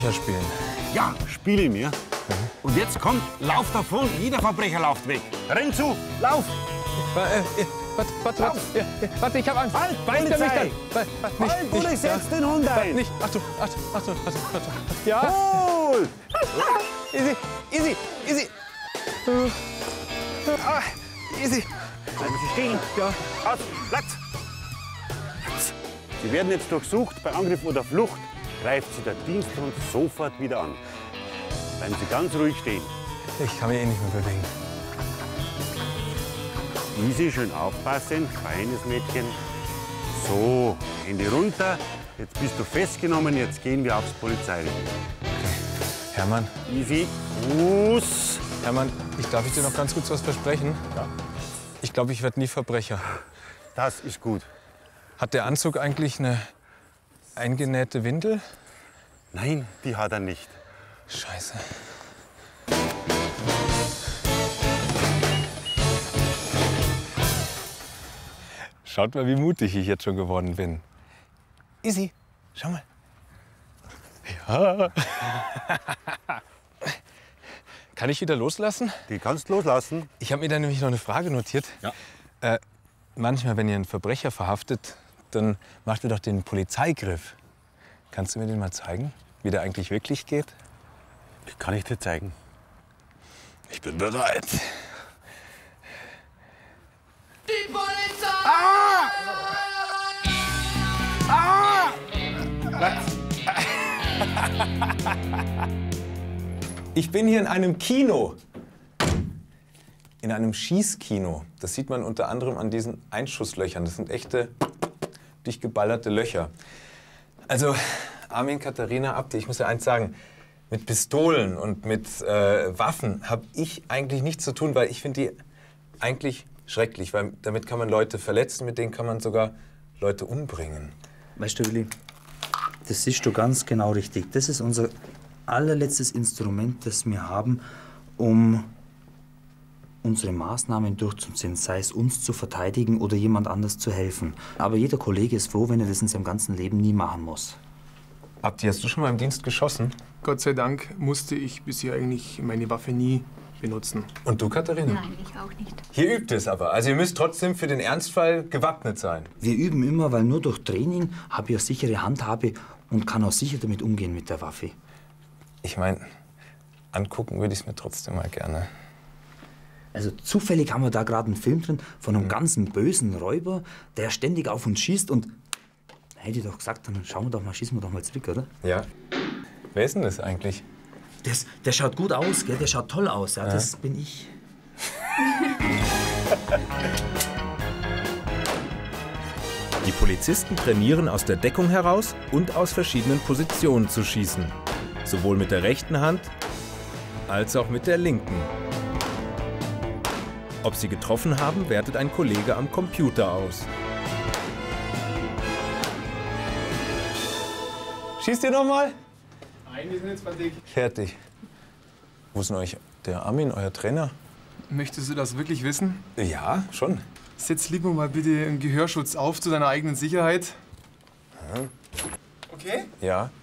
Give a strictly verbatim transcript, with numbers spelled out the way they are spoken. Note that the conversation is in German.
spielen. Ja, spiele mir. Mhm. Und jetzt kommt, lauf davon, jeder Verbrecher lauft weg. Renn zu, lauf! Warte, warte, warte, ja, warte, ich hab Angst. Halt, Beißt er mich dann? Nicht, halt, Bulli, setz den Hund ein! Nicht, Achtung, Achtung, Achtung, Achtung, Achtung. Ja? Hol! Easy, easy, easy. Ah, easy. Bleiben Sie stehen. Ja. Aus, Platz! Platz. Sie werden jetzt durchsucht. Bei Angriff oder Flucht greift Sie der Diensthund sofort wieder an. Bleiben Sie ganz ruhig stehen. Ich kann mich eh nicht mehr bewegen. Easy, schön aufpassen, feines Mädchen. So, Hände runter. Jetzt bist du festgenommen, jetzt gehen wir aufs Polizeirevier. Okay. Hermann. Easy, Fuß. Hermann, ich darf ich dir noch ganz kurz was versprechen? Ja. Ich glaube, ich werde nie Verbrecher. Das ist gut. Hat der Anzug eigentlich eine eingenähte Windel? Nein, die hat er nicht. Scheiße. Schaut mal, wie mutig ich jetzt schon geworden bin. Easy, schau mal. Ja. Kann ich wieder loslassen? Die kannst du loslassen. Ich habe mir da nämlich noch eine Frage notiert. Ja. Äh, manchmal, wenn ihr einen Verbrecher verhaftet, dann macht ihr doch den Polizeigriff. Kannst du mir den mal zeigen, wie der eigentlich wirklich geht? Die kann ich dir zeigen. Ich bin bereit. Die Polizei! Ah! Ah! Ich bin hier in einem Kino. In einem Schießkino. Das sieht man unter anderem an diesen Einschusslöchern. Das sind echte, dicht geballerte Löcher. Also, Armin, Katharina, Abdi, ich muss ja eins sagen. Mit Pistolen und mit äh, Waffen habe ich eigentlich nichts zu tun, weil ich finde die eigentlich schrecklich. Weil damit kann man Leute verletzen, mit denen kann man sogar Leute umbringen. Weißt du, Willi, das siehst du ganz genau richtig. Das ist unser allerletztes Instrument, das wir haben, um unsere Maßnahmen durchzuziehen, sei es uns zu verteidigen oder jemand anders zu helfen. Aber jeder Kollege ist froh, wenn er das in seinem ganzen Leben nie machen muss. Abdi, hast du schon mal im Dienst geschossen? Gott sei Dank musste ich bisher eigentlich meine Waffe nie benutzen. Und du, Katharina? Nein, ich auch nicht. Hier übt es aber. Also ihr müsst trotzdem für den Ernstfall gewappnet sein. Wir üben immer, weil nur durch Training habe ich eine sichere Handhabe und kann auch sicher damit umgehen mit der Waffe. Ich meine, angucken würde ich es mir trotzdem mal gerne. Also zufällig haben wir da gerade einen Film drin von einem mhm. ganzen bösen Räuber, der ständig auf uns schießt und... Hätte ich doch gesagt, dann schauen wir doch mal, schießen wir doch mal zurück, oder? Ja. Wer ist denn das eigentlich? Das, der schaut gut aus, gell? Der schaut toll aus. Ja, ja. Das bin ich. Die Polizisten trainieren aus der Deckung heraus und aus verschiedenen Positionen zu schießen. Sowohl mit der rechten Hand als auch mit der linken. Ob sie getroffen haben, wertet ein Kollege am Computer aus. Schießt ihr noch mal? Nein, wir sind jetzt fertig. Fertig. Wo ist denn euch der Armin, euer Trainer? Möchtest du das wirklich wissen? Ja, schon. Setz lieber mal bitte einen Gehörschutz auf zu deiner eigenen Sicherheit. Ja. Okay? Ja.